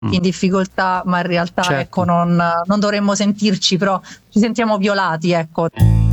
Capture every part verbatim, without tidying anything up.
in difficoltà, ma in realtà certo. ecco non, non dovremmo sentirci, però ci sentiamo violati, ecco.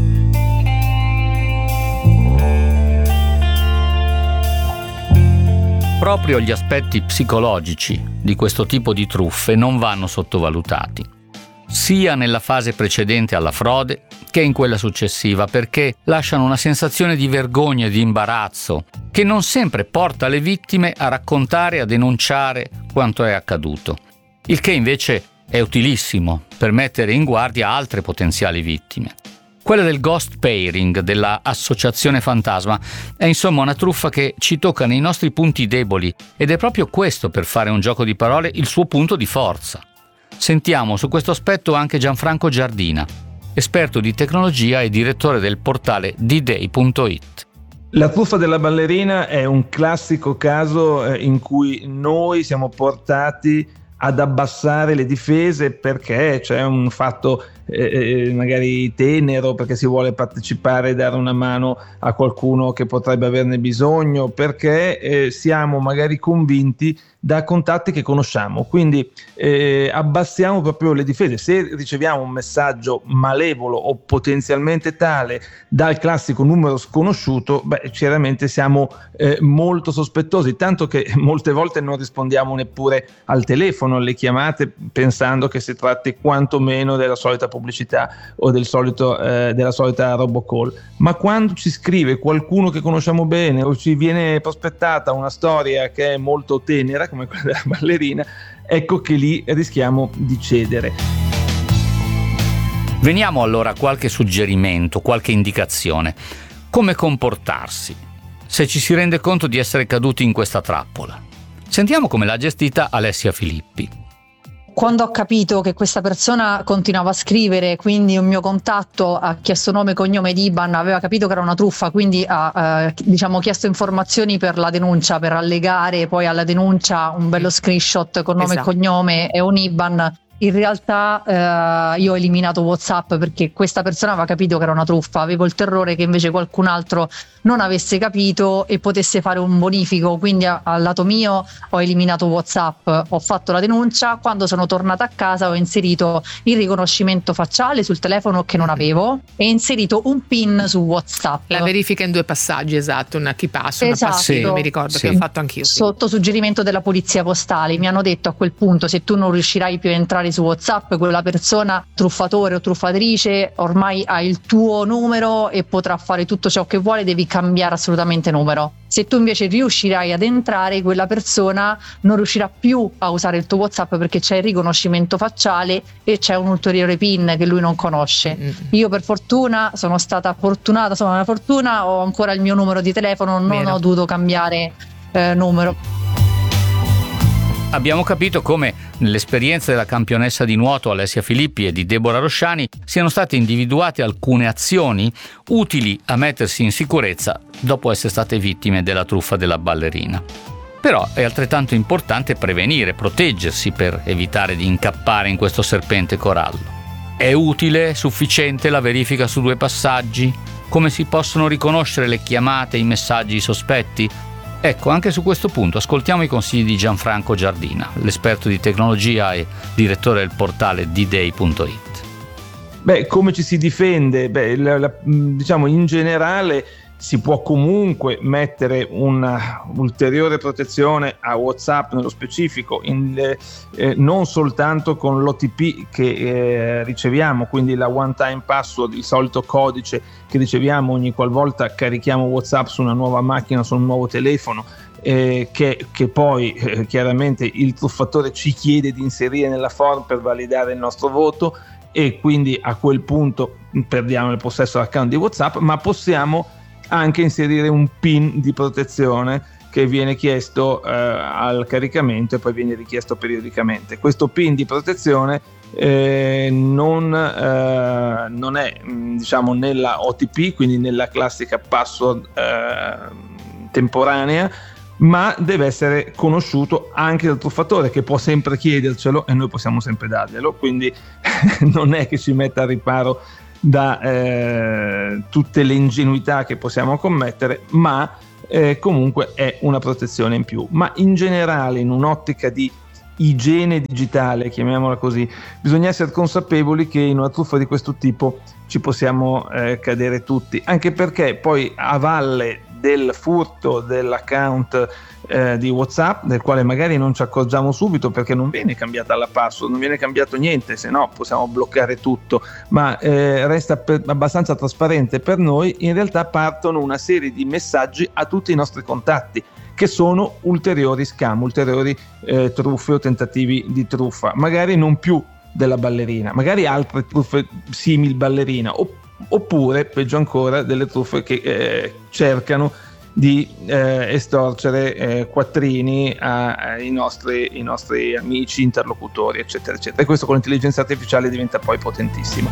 Proprio gli aspetti psicologici di questo tipo di truffe non vanno sottovalutati, sia nella fase precedente alla frode che in quella successiva, perché lasciano una sensazione di vergogna e di imbarazzo che non sempre porta le vittime a raccontare e a denunciare quanto è accaduto, il che invece è utilissimo per mettere in guardia altre potenziali vittime. Quella del ghost pairing, della associazione fantasma, è insomma una truffa che ci tocca nei nostri punti deboli ed è proprio questo, per fare un gioco di parole, il suo punto di forza. Sentiamo su questo aspetto anche Gianfranco Giardina, esperto di tecnologia e direttore del portale d day punto it. La truffa della ballerina è un classico caso in cui noi siamo portati ad abbassare le difese perché c'è un fatto eh, magari tenero, perché si vuole partecipare e dare una mano a qualcuno che potrebbe averne bisogno, perché eh, siamo magari convinti da contatti che conosciamo, quindi eh, abbassiamo proprio le difese. Se riceviamo un messaggio malevolo o potenzialmente tale dal classico numero sconosciuto, beh, chiaramente siamo eh, molto sospettosi, tanto che molte volte non rispondiamo neppure al telefono, alle chiamate, pensando che si tratti quantomeno della solita pubblicità o del solito, eh, della solita robocall. Ma quando ci scrive qualcuno che conosciamo bene o ci viene prospettata una storia che è molto tenera, come quella della ballerina, ecco che lì rischiamo di cedere. Veniamo allora a qualche suggerimento, qualche indicazione. Come comportarsi se ci si rende conto di essere caduti in questa trappola? Sentiamo come l'ha gestita Alessia Filippi. Quando ho capito che questa persona continuava a scrivere, quindi un mio contatto ha chiesto nome, cognome ed I B A N, aveva capito che era una truffa, quindi ha eh, diciamo chiesto informazioni per la denuncia, per allegare poi alla denuncia un bello screenshot con nome Esatto. e cognome e un I B A N. In realtà eh, io ho eliminato WhatsApp perché questa persona aveva capito che era una truffa, avevo il terrore che invece qualcun altro non avesse capito e potesse fare un bonifico, quindi a, al lato mio ho eliminato WhatsApp, ho fatto la denuncia, quando sono tornata a casa ho inserito il riconoscimento facciale sul telefono che non avevo e inserito un PIN su WhatsApp. La verifica in due passaggi, esatto, una key pass, una Esatto. passiva, mi ricordo Sì. che ho fatto anch'io. Sotto suggerimento della polizia postale mi hanno detto a quel punto: se tu non riuscirai più a entrare su WhatsApp, quella persona truffatore o truffatrice ormai ha il tuo numero e potrà fare tutto ciò che vuole, devi cambiare assolutamente numero. Se tu invece riuscirai ad entrare, quella persona non riuscirà più a usare il tuo WhatsApp perché c'è il riconoscimento facciale e c'è un ulteriore PIN che lui non conosce. Mm-hmm. Io per fortuna sono stata fortunata, sono una fortuna, ho ancora il mio numero di telefono, non Bene. ho dovuto cambiare eh, numero. Abbiamo capito come nell'esperienza della campionessa di nuoto Alessia Filippi e di Deborah Rosciani siano state individuate alcune azioni utili a mettersi in sicurezza dopo essere state vittime della truffa della ballerina. Però è altrettanto importante prevenire, proteggersi per evitare di incappare in questo serpente corallo. È utile, sufficiente la verifica su due passaggi? Come si possono riconoscere le chiamate e i messaggi sospetti? Ecco, anche su questo punto ascoltiamo i consigli di Gianfranco Giardina, l'esperto di tecnologia e direttore del portale d day punto it. Beh, come ci si difende? Beh, la, la, diciamo in generale si può comunque mettere una ulteriore protezione a WhatsApp nello specifico, in, eh, non soltanto con l'O T P che eh, riceviamo, quindi la one time password, il solito codice che riceviamo ogni qualvolta carichiamo WhatsApp su una nuova macchina, su un nuovo telefono, eh, che, che poi eh, chiaramente il truffatore ci chiede di inserire nella form per validare il nostro voto, e quindi a quel punto perdiamo il possesso dell'account di WhatsApp, ma possiamo anche inserire un PIN di protezione che viene chiesto eh, al caricamento e poi viene richiesto periodicamente. Questo PIN di protezione eh, non, eh, non è diciamo nella O T P, quindi nella classica password eh, temporanea, ma deve essere conosciuto anche dal truffatore, che può sempre chiedercelo e noi possiamo sempre darglielo, quindi non è che ci metta a riparo da eh, tutte le ingenuità che possiamo commettere, ma eh, comunque è una protezione in più. Ma in generale, in un'ottica di igiene digitale, chiamiamola così. Bisogna essere consapevoli che in una truffa di questo tipo ci possiamo eh, cadere tutti, anche perché poi a valle del furto dell'account eh, di WhatsApp, del quale magari non ci accorgiamo subito perché non viene cambiata la password, non viene cambiato niente, se no possiamo bloccare tutto, ma eh, resta per, abbastanza trasparente per noi. In realtà partono una serie di messaggi a tutti i nostri contatti che sono ulteriori scam, ulteriori eh, truffe o tentativi di truffa, magari non più della ballerina, magari altre truffe simili ballerina, opp- oppure peggio ancora delle truffe che eh, cercano di eh, estorcere eh, quattrini ai nostri, i nostri amici, interlocutori, eccetera eccetera, e questo con l'intelligenza artificiale diventa poi potentissimo.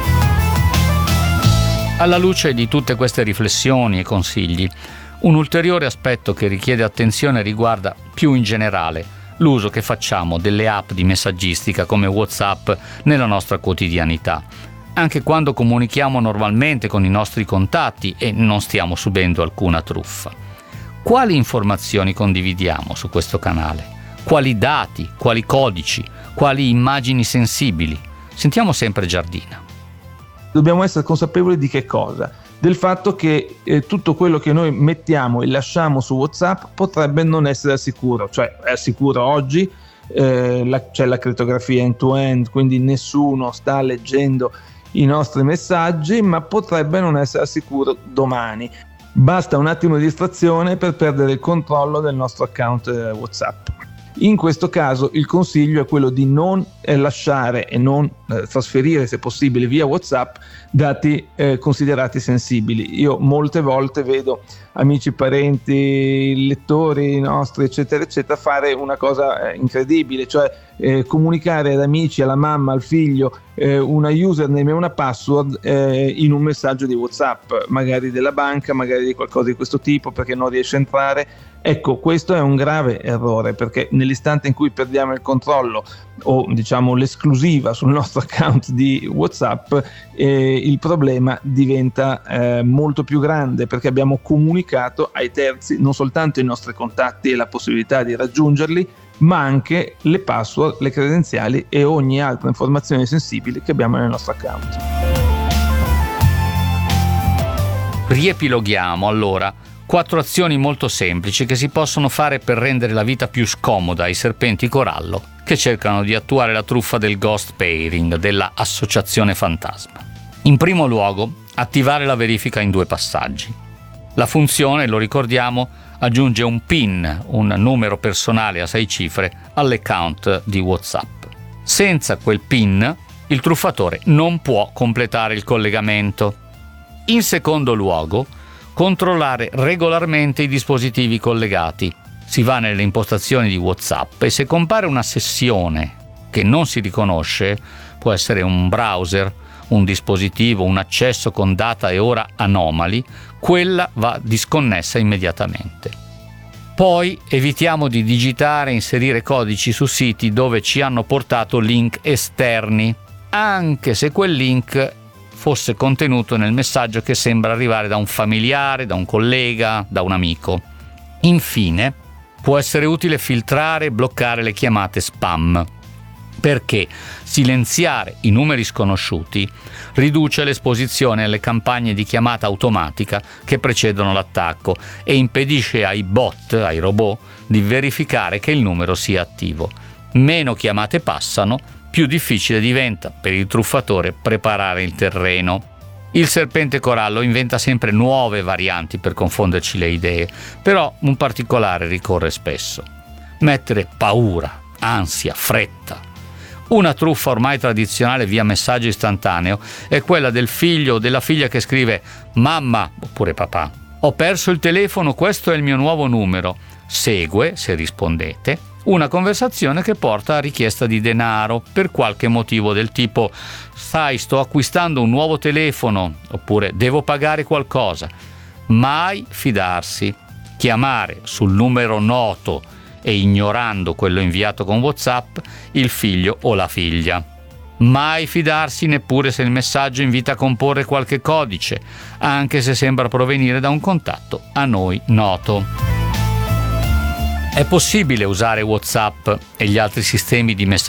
Alla luce di tutte queste riflessioni e consigli, un ulteriore aspetto che richiede attenzione riguarda più in generale l'uso che facciamo delle app di messaggistica come WhatsApp nella nostra quotidianità, anche quando comunichiamo normalmente con i nostri contatti e non stiamo subendo alcuna truffa. Quali informazioni condividiamo su questo canale? Quali dati, quali codici, quali immagini sensibili? Sentiamo sempre Giardina. Dobbiamo essere consapevoli di che cosa? Del fatto che eh, tutto quello che noi mettiamo e lasciamo su WhatsApp potrebbe non essere al sicuro, cioè è al sicuro oggi, eh, la, c'è la crittografia end-to-end, quindi nessuno sta leggendo i nostri messaggi, ma potrebbe non essere al sicuro domani. Basta un attimo di distrazione per perdere il controllo del nostro account eh, WhatsApp. In questo caso il consiglio è quello di non eh, lasciare e non eh, trasferire, se possibile, via WhatsApp dati eh, considerati sensibili. Io molte volte vedo amici, parenti, lettori nostri, eccetera, eccetera, fare una cosa eh, incredibile, cioè eh, comunicare ad amici, alla mamma, al figlio, eh, una username e una password eh, in un messaggio di WhatsApp, magari della banca, magari di qualcosa di questo tipo, perché non riesce a entrare. Ecco, questo è un grave errore, perché nell'istante in cui perdiamo il controllo o diciamo l'esclusiva sul nostro account di WhatsApp, eh, il problema diventa eh, molto più grande, perché abbiamo comunicato ai terzi non soltanto i nostri contatti e la possibilità di raggiungerli, ma anche le password, le credenziali e ogni altra informazione sensibile che abbiamo nel nostro account. Riepiloghiamo allora quattro azioni molto semplici che si possono fare per rendere la vita più scomoda ai serpenti corallo che cercano di attuare la truffa del ghost pairing, della associazione fantasma. In primo luogo, attivare la verifica in due passaggi. La funzione, lo ricordiamo, aggiunge un PIN, un numero personale a sei cifre, all'account di WhatsApp. Senza quel PIN, il truffatore non può completare il collegamento. In secondo luogo, controllare regolarmente i dispositivi collegati. Si va nelle impostazioni di WhatsApp e se compare una sessione che non si riconosce, può essere un browser, un dispositivo, un accesso con data e ora anomali, quella va disconnessa immediatamente. Poi evitiamo di digitare e inserire codici su siti dove ci hanno portato link esterni, anche se quel link fosse contenuto nel messaggio che sembra arrivare da un familiare, da un collega, da un amico. Infine, può essere utile filtrare e bloccare le chiamate spam, perché silenziare i numeri sconosciuti riduce l'esposizione alle campagne di chiamata automatica che precedono l'attacco e impedisce ai bot, ai robot, di verificare che il numero sia attivo. Meno chiamate passano, più difficile diventa per il truffatore preparare il terreno. Il serpente corallo inventa sempre nuove varianti per confonderci le idee, però un particolare ricorre spesso: mettere paura, ansia, fretta. Una truffa ormai tradizionale via messaggio istantaneo è quella del figlio o della figlia che scrive: mamma, oppure papà, ho perso il telefono, questo è il mio nuovo numero. Segue, se rispondete, una conversazione che porta a richiesta di denaro per qualche motivo del tipo: sai, sto acquistando un nuovo telefono, oppure devo pagare qualcosa. Mai fidarsi. Chiamare sul numero noto e ignorando quello inviato con WhatsApp il figlio o la figlia. Mai fidarsi neppure se il messaggio invita a comporre qualche codice, anche se sembra provenire da un contatto a noi noto. È possibile usare WhatsApp e gli altri sistemi di messaggio